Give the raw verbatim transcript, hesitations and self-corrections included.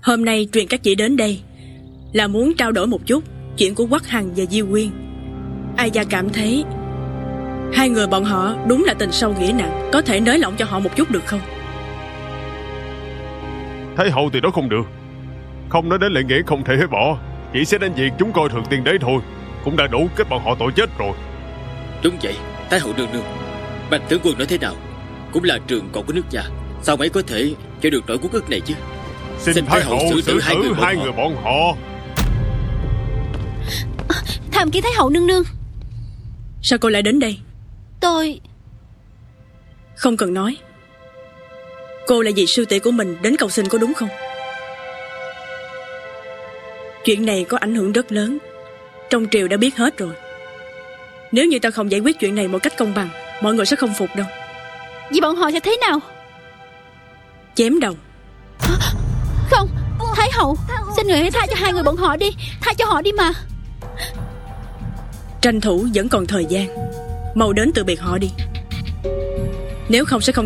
Hôm nay truyền các chị đến đây là muốn trao đổi một chút chuyện của Quách Hằng và Diêu Quyên. Ai gia cảm thấy hai người bọn họ đúng là tình sâu nghĩa nặng, có thể nới lỏng cho họ một chút được không? Thái hậu thì đó không được. Không nói đến lễ nghĩa không thể bỏ, chỉ sẽ đến việc chúng coi thường tiên đế thôi, cũng đã đủ kết bọn họ tội chết rồi. Đúng vậy, Thái hậu nương nương. Bạch tướng quân nói thế nào cũng là trường cột của nước nhà, sao mấy có thể cho được nỗi quốc ức này chứ? Xin, Xin Thái hậu xử tử hai người bọn, hai người bọn họ. À, tham kiến Thái hậu nương nương. Sao cô lại đến đây? Tôi... Không cần nói. Cô là vì sư tỷ của mình đến cầu xin có đúng không? Chuyện này có ảnh hưởng rất lớn, trong triều đã biết hết rồi. Nếu như ta không giải quyết chuyện này một cách công bằng, mọi người sẽ không phục đâu. Vì bọn họ sẽ thế nào? Chém đầu. Không, Thái hậu, xin người hãy tha cho hai người bọn họ đi. Tha cho họ đi mà. Tranh thủ vẫn còn thời gian, mau đến từ biệt họ đi. Nếu không sẽ không